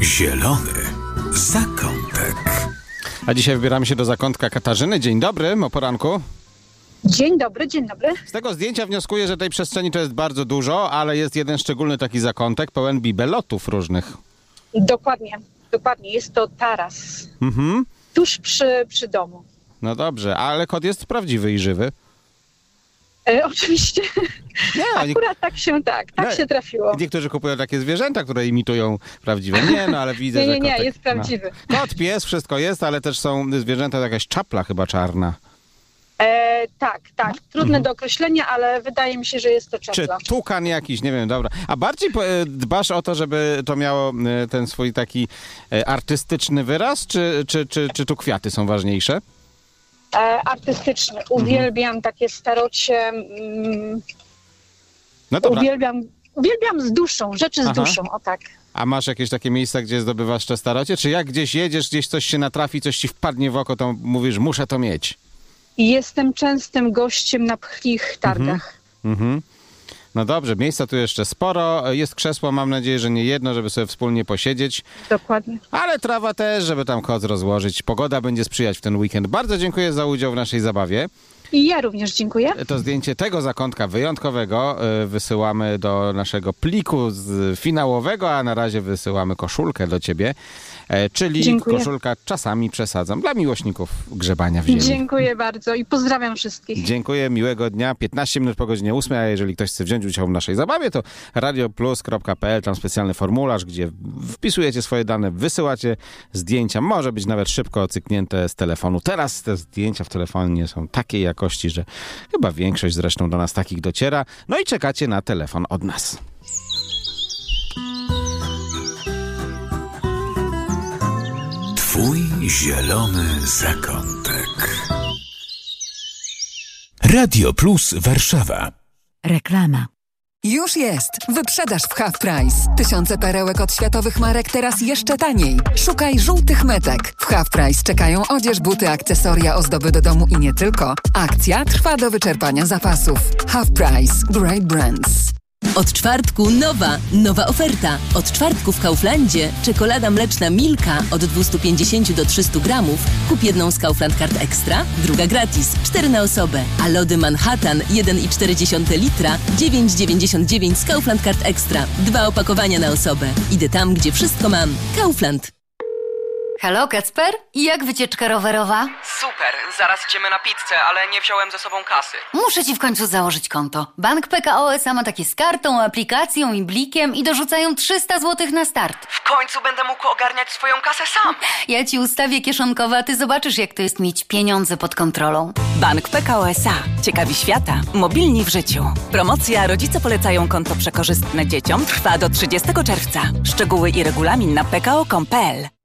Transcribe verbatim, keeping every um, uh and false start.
Zielony zakątek. A dzisiaj wybieramy się do zakątka Katarzyny. Dzień dobry, o poranku. Dzień dobry, dzień dobry. Z tego zdjęcia wnioskuję, że tej przestrzeni to jest bardzo dużo, ale jest jeden szczególny taki zakątek pełen bibelotów różnych. Dokładnie, dokładnie. Jest to taras. Mhm. Tuż przy, przy domu. No dobrze, ale kot jest prawdziwy i żywy. E, oczywiście. Nie, Akurat nie... tak się tak, tak nie, się trafiło. Niektórzy kupują takie zwierzęta, które imitują prawdziwe. Nie, no ale widzę, nie, nie, że nie, kotek, jest prawdziwy. No. Kot, pies, wszystko jest, ale też są zwierzęta, jakaś czapla chyba czarna. E, tak, tak. Trudne mhm. do określenia, ale wydaje mi się, że jest to czapla. Czy tukan jakiś, nie wiem, dobra. A bardziej dbasz o to, żeby to miało ten swój taki artystyczny wyraz, czy, czy, czy, czy tu kwiaty są ważniejsze? E, artystyczny. Uwielbiam mhm. takie starocie. Mm, no dobra. Uwielbiam, uwielbiam z duszą, rzeczy z Aha. duszą, o tak. A masz jakieś takie miejsca, gdzie zdobywasz te starocie? Czy jak gdzieś jedziesz, gdzieś coś się natrafi, coś ci wpadnie w oko, to mówisz, muszę to mieć? Jestem częstym gościem na pchlich targach. Mhm. Mhm. No dobrze, miejsca tu jeszcze sporo. Jest krzesło, mam nadzieję, że nie jedno, żeby sobie wspólnie posiedzieć. Dokładnie. Ale trawa też, żeby tam koc rozłożyć. Pogoda będzie sprzyjać w ten weekend. Bardzo dziękuję za udział w naszej zabawie. I ja również dziękuję. To zdjęcie tego zakątka wyjątkowego wysyłamy do naszego pliku z finałowego, a na razie wysyłamy koszulkę do ciebie. Czyli Dziękuję. Koszulka czasami przesadzam dla miłośników grzebania w ziemi. Dziękuję bardzo i pozdrawiam wszystkich. Dziękuję, miłego dnia. piętnaście minut po godzinie ósmej, a jeżeli ktoś chce wziąć udział w naszej zabawie, to radioplus kropka pe el, tam specjalny formularz, gdzie wpisujecie swoje dane, wysyłacie zdjęcia, może być nawet szybko cyknięte z telefonu. Teraz te zdjęcia w telefonie są takiej jakości, że chyba większość zresztą do nas takich dociera. No i czekacie na telefon od nas. Twój zielony zakątek. Radio Plus Warszawa. Reklama. Już jest! Wyprzedaż w Half Price. Tysiące perełek od światowych marek teraz jeszcze taniej. Szukaj żółtych metek. W Half Price czekają odzież, buty, akcesoria, ozdoby do domu i nie tylko. Akcja trwa do wyczerpania zapasów. Half Price. Great Brands. Od czwartku nowa, nowa oferta. Od czwartku w Kauflandzie czekolada mleczna Milka od dwieście pięćdziesiąt do trzysta gramów. Kup jedną z Kaufland Card Extra, druga gratis, cztery na osobę. A lody Manhattan jeden i cztery dziesiąte litra, dziewięć dziewięćdziesiąt dziewięć z Kaufland Card Extra. Dwa opakowania na osobę. Idę tam, gdzie wszystko mam. Kaufland. Halo, Kacper? I jak wycieczka rowerowa? Super, zaraz idziemy na pizzę, ale nie wziąłem ze sobą kasy. Muszę ci w końcu założyć konto. Bank P K O S A ma takie z kartą, aplikacją i blikiem i dorzucają trzysta złotych na start. W końcu będę mógł ogarniać swoją kasę sam. Ja ci ustawię kieszonkowe, a ty zobaczysz, jak to jest mieć pieniądze pod kontrolą. Bank P K O S A. Ciekawi świata. Mobilni w życiu. Promocja Rodzice polecają konto przekorzystne dzieciom trwa do trzydziestego czerwca. Szczegóły i regulamin na p k o kropka com kropka p l.